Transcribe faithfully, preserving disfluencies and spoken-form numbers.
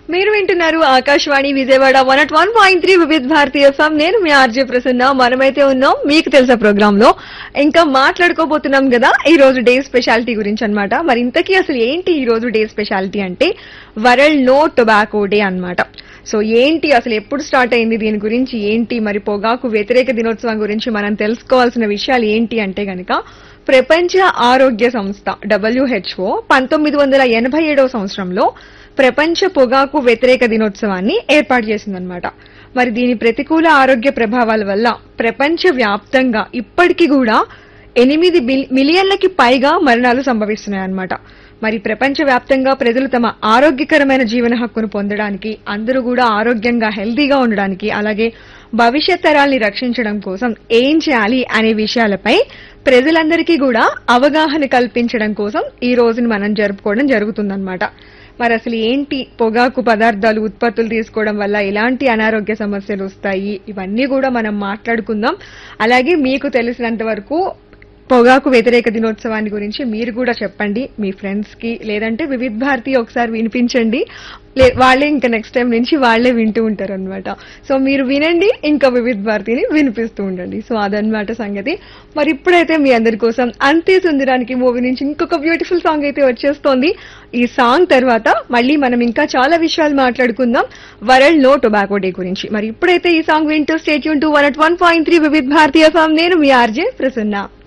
మీరు వింటున్నారు Akashvani Vijayawada one at one point three వివిధ భారతీయ ఎఫ్ఎం. నేను మీ ఆర్జే ప్రసన్న. మనమైతే ఉన్నాం మీకు తెలుసా ప్రోగ్రామ్ లో. ఇంకా మాట్లాడుకోబోతున్నాం కదా ఈ రోజు డే స్పెషాలిటీ గురించి అన్నమాట. మరి ఇంతకీ అసలు ఏంటి ఈ రోజు డే స్పెషాలిటీ అంటే వరల్డ్ నో టొబాకో డే అన్నమాట. సో ఏంటి అసలు ఎప్పుడు స్టార్ట్ అయింది, దీని గురించి ఏంటి, మరి పొగాకు వ్యతిరేక దినోత్సవం గురించి మనం తెలుసుకోవాల్సిన విషయాలు ఏంటి అంటే గనక ప్రపంచ ఆరోగ్య సంస్థ డబ్ల్యూహెచ్ఓ పంతొమ్మిది వందల ఎనభై ఏడవ సంవత్సరంలో ప్రపంచ పొగాకు వ్యతిరేక దినోత్సవాన్ని ఏర్పాటు చేసిందనమాట. మరి దీని ప్రతికూల ఆరోగ్య ప్రభావాల వల్ల ప్రపంచ వ్యాప్తంగా ఇప్పటికీ కూడా ఎనిమిది మిలియన్లకి పైగా మరణాలు సంభవిస్తున్నాయన్నమాట. మరి ప్రపంచ వ్యాప్తంగా ప్రజలు తమ ఆరోగ్యకరమైన జీవన హక్కును పొందడానికి, అందరూ కూడా ఆరోగ్యంగా హెల్తీగా ఉండడానికి, అలాగే భవిష్యత్ తరాల్ని రక్షించడం కోసం ఏం చేయాలి అనే విషయాలపై ప్రజలందరికీ కూడా అవగాహన కల్పించడం కోసం ఈ రోజుని మనం జరుపుకోవడం జరుగుతుందన్నమాట. మరి అసలు ఏంటి పొగాకు పదార్థాలు ఉత్పత్తులు తీసుకోవడం వల్ల ఎలాంటి అనారోగ్య సమస్యలు వస్తాయి, ఇవన్నీ కూడా మనం మాట్లాడుకుందాం. అలాగే మీకు తెలిసినంత వరకు పొగాకు వ్యతిరేక దినోత్సవాన్ని గురించి మీరు కూడా చెప్పండి మీ ఫ్రెండ్స్ కి, లేదంటే వివిధ భారతి ఒకసారి వినిపించండి. వాళ్ళే ఇంకా నెక్స్ట్ టైం నుంచి వాళ్లే వింటూ ఉంటారు అనమాట. సో మీరు వినండి, ఇంకా వివిధ భారతిని వినిపిస్తూ ఉండండి. సో అదనమాట సంగతి. మరి ఇప్పుడైతే మీ అందరి కోసం అంతే సుందరానికి మూవీ నుంచి ఇంకొక బ్యూటిఫుల్ సాంగ్ అయితే వచ్చేస్తోంది. ఈ సాంగ్ తర్వాత మళ్ళీ మనం ఇంకా చాలా విషయాలు మాట్లాడుకుందాం వరల్డ్ నో టొబాకో డే గురించి. మరి ఇప్పుడైతే ఈ సాంగ్ వింటూ stay tune to one at one point three వివిధ భారతీయ ఎఫ్ఎం. నేను మీ ఆర్జే ప్రసన్న.